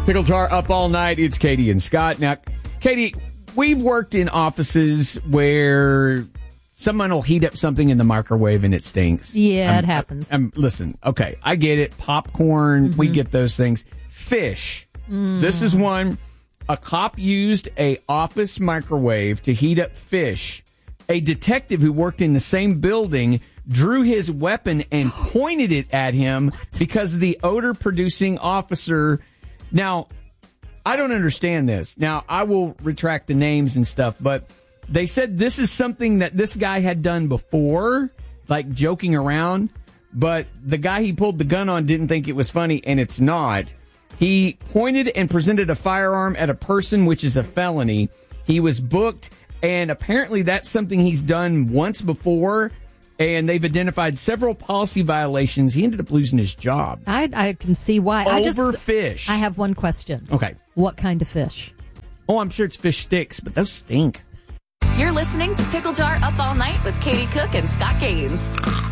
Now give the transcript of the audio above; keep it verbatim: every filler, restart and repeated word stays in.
Pickle Jar up all night. It's Katie and Scott. Now, Katie, we've worked in offices where someone will heat up something in the microwave and it stinks. Yeah, I'm, it happens. I'm, I'm, listen, okay, I get it. Popcorn, mm-hmm. we get those things. Fish. Mm. This is one. A cop used a office microwave to heat up fish. A detective who worked in the same building drew his weapon and pointed it at him because the odor-producing officer... Now, I don't understand this. Now, I will retract the names and stuff, but they said this is something that this guy had done before, like joking around, but the guy he pulled the gun on didn't think it was funny, and it's not. He pointed and presented a firearm at a person, which is a felony. He was booked, and apparently that's something he's done once before, and they've identified several policy violations. He ended up losing his job. I, I can see why. I just, Overfish. I have one question. Okay. What kind of fish? Oh, I'm sure it's fish sticks, but those stink. You're listening to Pickle Jar Up All Night with Katie Cook and Scott Gaines.